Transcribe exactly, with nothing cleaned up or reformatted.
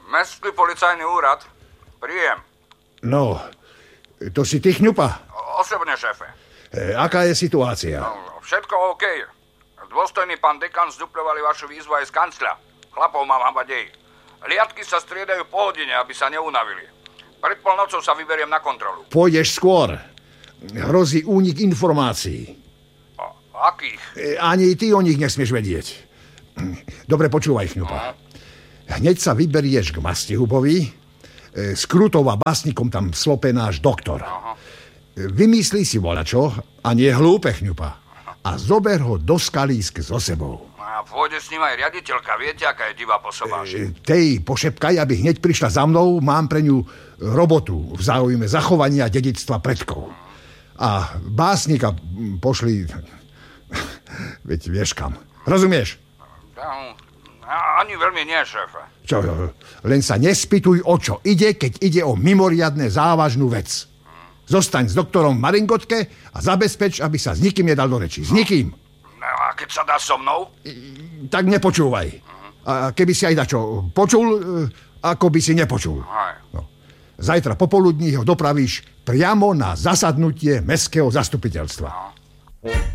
Mestský policajný úrad. Príjem. No, to si ty, Chňupa? Osobne, šéfe. E, aká je situácia? No, všetko OK. Dôstojný pán dekan zdupľovali vašu výzvu aj z kancľa. Chlapov mám habadej. Liadky sa striedajú po hodine, aby sa neunavili. Pred polnocou sa vyberiem na kontrolu. Pôjdeš skôr. Hrozí únik informácií. O, akých? E, ani ty o nich nesmieš vedieť. Dobre, počúvaj, Chňupa. No. Hneď sa vyberieš k Mastihubovi. E, s Krutou a Básnikom tam slope náš doktor. Aha. Vymyslí si volačo a nie hlúpe, Chňupa. A zober ho do skalísk so sebou. A pôjde s ním aj riaditeľka. Viete, aká je divá posobáši? E, tej pošepkaj, aby hneď prišla za mnou. Mám pre ňu robotu v záujme zachovania dedičstva predkov. A Básnika pošli... Veď vieš kam. Rozumieš? Ani veľmi nie, šéfe. Čo, len sa nespýtuj, o čo ide, keď ide o mimoriadne závažnú vec. Zostaň s doktorom v Maringotke a zabezpeč, aby sa s nikým nedal do reči. S nikým. No, a keď sa dá so mnou? Tak nepočúvaj. A keby si aj dačo počul, ako by si nepočul. No. Zajtra popoludní ho dopravíš priamo na zasadnutie mestského zastupiteľstva.